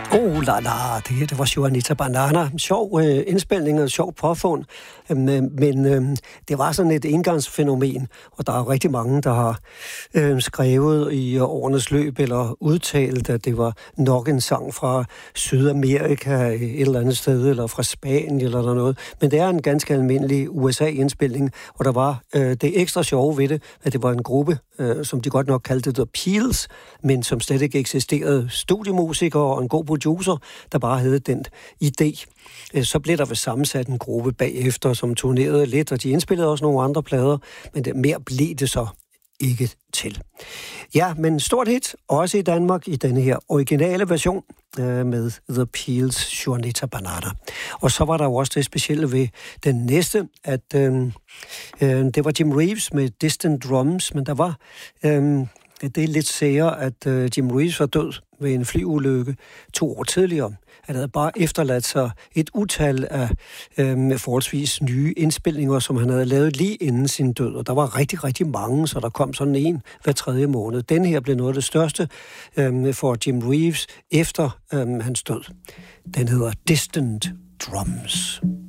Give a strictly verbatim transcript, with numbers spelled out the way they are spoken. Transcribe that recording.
Oh la la, det her, det var Juanita Banana. Sjov øh, indspilning og sjov påfund, øh, men øh, det var sådan et engangsfænomen, og der er rigtig mange, der har øh, skrevet i årenes løb eller udtalt, at det var nok en sang fra Sydamerika et eller andet sted, eller fra Spanien eller noget. Men det er en ganske almindelig U S A-indspilning, og der var øh, det ekstra sjove ved det, at det var en gruppe, øh, som de godt nok kaldte The Peels, men som slet ikke eksisterede, studiemusikere og en god producer, der bare havde den idé. Så blev der ved sammensat en gruppe bagefter, som turnerede lidt, og de indspillede også nogle andre plader, men det mere blev det så ikke til. Ja, men stort hit, også i Danmark, i denne her originale version øh, med The Peels' Juanita Banana. Og så var der jo også det specielle ved den næste, at øh, øh, det var Jim Reeves med Distant Drums, men der var... Øh, Det er lidt sære, at uh, Jim Reeves var død ved en flyulykke to år tidligere. Han havde bare efterladt sig et utal af um, forholdsvis nye indspilninger, som han havde lavet lige inden sin død. Og der var rigtig, rigtig mange, så der kom sådan en hver tredje måned. Den her blev noget af det største um, for Jim Reeves efter um, hans død. Den hedder Distant Drums.